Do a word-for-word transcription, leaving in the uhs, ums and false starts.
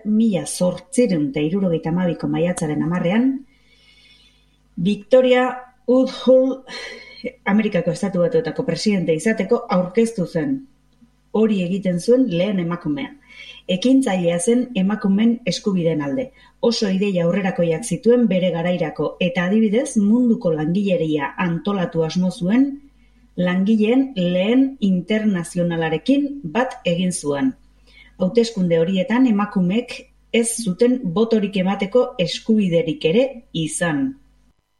mila zortziehun eta hirurogeita hamabiko maiatzaren hamarrean, Victoria Woodhull Amerikako Estatu Batuetako presidente izateko aurkeztu zen. Hori egiten zuen lehen emakumea. Ekintzailea zen emakumeen eskubideen alde. Oso ideia aurrerakoiak zituen bere garairako eta adibidez munduko langileria antolatu asmo zuen langileen lehen internazionalarekin bat egin zuen. Hauteskunde horietan emakumeek ez zuten botorik emateko eskubiderik ere izan.